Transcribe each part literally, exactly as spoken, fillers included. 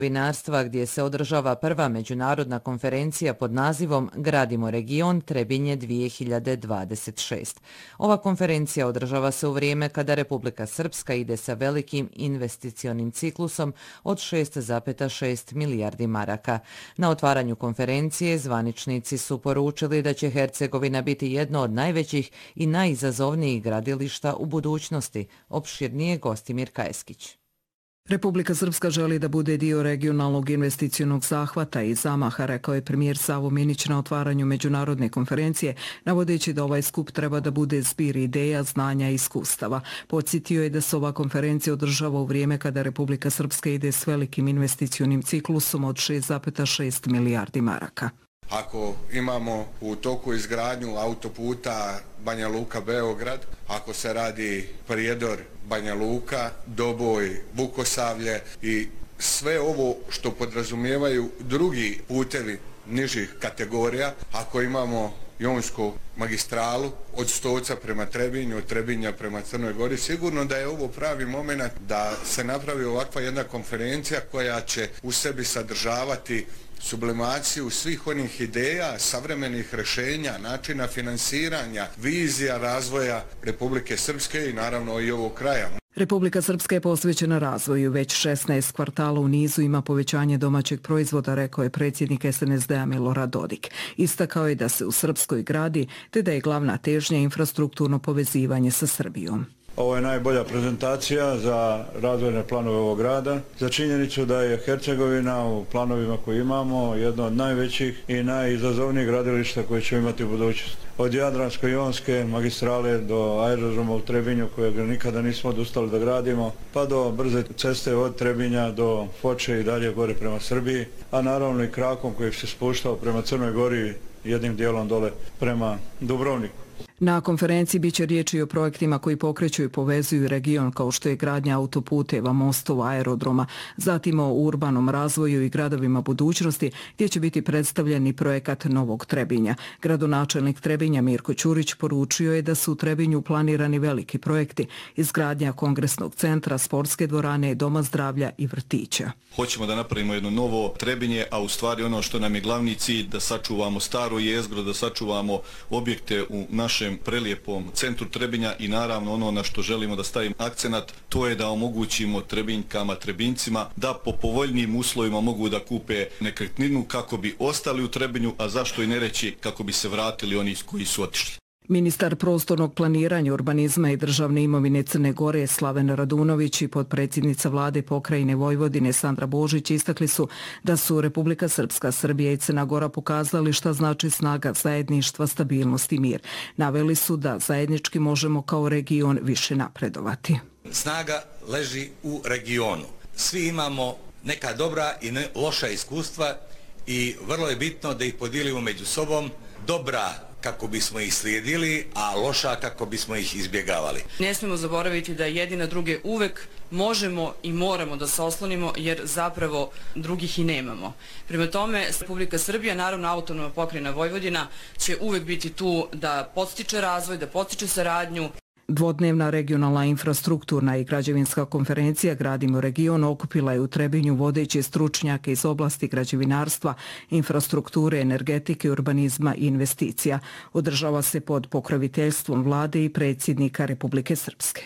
Vinarstva gdje se održava prva međunarodna konferencija pod nazivom Gradimo region Trebinje dvije hiljade dvadeset šest. Ova konferencija održava se u vrijeme kada Republika Srpska ide sa velikim investicionim ciklusom od šest zarez šest milijardi maraka. Na otvaranju konferencije zvaničnici su poručili da će Hercegovina biti jedno od najvećih i najizazovnijih gradilišta u budućnosti, opširnije Gostimir Kajeskić. Republika Srpska želi da bude dio regionalnog investicionog zahvata i zamaha, rekao je premijer Savo Minić na otvaranju međunarodne konferencije, navodeći da ovaj skup treba da bude zbir ideja, znanja i iskustava. Podsjetio je da se ova konferencija održava u vrijeme kada Republika Srpska ide s velikim investicionim ciklusom od šest zarez šest milijardi maraka. Ako imamo u toku izgradnju autoputa Banja Luka-Beograd, ako se radi Prijedor Banja Luka, Doboj, Vukosavlje i sve ovo što podrazumijevaju drugi putevi nižih kategorija, ako imamo Jonsku magistralu od Stoca prema Trebinju, od Trebinja prema Crnoj Gori, sigurno da je ovo pravi moment da se napravi ovakva jedna konferencija koja će u sebi sadržavati sublimaciju svih onih ideja, savremenih rješenja, načina finansiranja, vizija razvoja Republike Srpske i naravno i ovog kraja. Republika Srpska je posvećena razvoju. Već šesnaest kvartala u nizu ima povećanje domaćeg proizvoda, rekao je predsjednik S N S D-a Milorad Dodik. Istakao je da se u Srpskoj gradi, te da je glavna težnja infrastrukturno povezivanje sa Srbijom. Ovo je najbolja prezentacija za razvojne planove ovog grada, za činjenicu da je Hercegovina u planovima koje imamo jedno od najvećih i najizazovnijih gradilišta koje ćemo imati u budućnosti. Od Jadransko-Jonske magistrale do aerodroma u Trebinju kojeg nikada nismo odustali da gradimo, pa do brze ceste od Trebinja do Foče i dalje gore prema Srbiji, a naravno i krakom koji se spuštao prema Crnoj Gori jednim dijelom dole prema Dubrovniku. Na konferenciji biće riječi o projektima koji pokreću i povezuju region kao što je gradnja autoputeva, mostova, aerodroma, zatim o urbanom razvoju i gradovima budućnosti gdje će biti predstavljen i projekat Novog Trebinja. Gradonačelnik Trebinja Mirko Ćurić poručio je da su u Trebinju planirani veliki projekti, izgradnja kongresnog centra, sportske dvorane, doma zdravlja i vrtića. Hoćemo da napravimo jedno novo Trebinje, a u stvari ono što nam je glavni cilj da sačuvamo staro jezgro, da sačuvamo objekte u našem prelijepom centru Trebinja i naravno ono na što želimo da stavimo akcenat, to je da omogućimo Trebinjkama, Trebincima da po povoljnijim uslovima mogu da kupe nekretninu kako bi ostali u Trebinju, a zašto i ne reći kako bi se vratili oni koji su otišli. Ministar prostornog planiranja, urbanizma i državne imovine Crne Gore Slaven Radunović i potpredsjednica vlade pokrajine Vojvodine Sandra Božić istakli su da su Republika Srpska, Srbija i Crna Gora pokazali šta znači snaga zajedništva, stabilnost i mir. Naveli su da zajednički možemo kao region više napredovati. Snaga leži u regionu. Svi imamo neka dobra i loša iskustva i vrlo je bitno da ih podijelimo među sobom. Dobra kako bismo ih slijedili, a loša kako bismo ih izbjegavali. Ne smijemo zaboraviti da jedni na druge uvek možemo i moramo da se oslonimo jer zapravo drugih i nemamo. Prema tome, Republika Srbija, naravno autonomna pokrajina Vojvodina, će uvek biti tu da podstiče razvoj, da podstiče saradnju. Dvodnevna regionalna infrastrukturna i građevinska konferencija Gradimo region okupila je u Trebinju vodeće stručnjake iz oblasti građevinarstva, infrastrukture, energetike, urbanizma i investicija. Održava se pod pokroviteljstvom vlade i predsjednika Republike Srpske.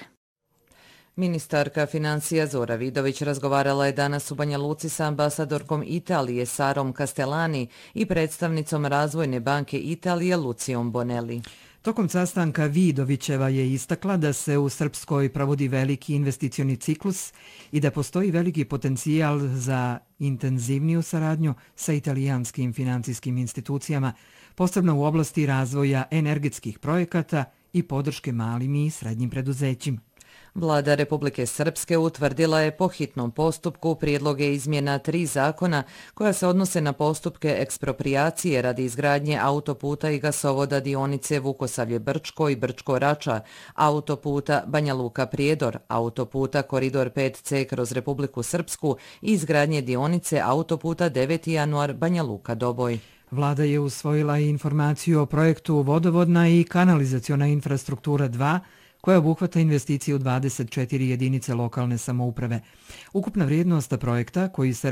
Ministarka financija Zora Vidović razgovarala je danas u Banja Luci sa ambasadorkom Italije Sarom Castellani i predstavnicom Razvojne banke Italije Lucijom Bonelli. Tokom sastanka Vidovićeva je istakla da se u Srpskoj provodi veliki investicioni ciklus i da postoji veliki potencijal za intenzivniju saradnju sa italijanskim financijskim institucijama, posebno u oblasti razvoja energetskih projekata i podrške malim i srednjim preduzećima. Vlada Republike Srpske utvrdila je po hitnom postupku prijedloge izmjena tri zakona koja se odnose na postupke eksproprijacije radi izgradnje autoputa i gasovoda dionice Vukosavlje-Brčko i Brčko-Rača, autoputa Banja Luka-Prijedor, autoputa Koridor pet C kroz Republiku Srpsku i izgradnje dionice autoputa deveti januar Banja Luka-Doboj. Vlada je usvojila i informaciju o projektu Vodovodna i kanalizaciona infrastruktura dva, koja obuhvata investicije u dvadeset četiri jedinice lokalne samouprave. Ukupna vrijednost projekta koji se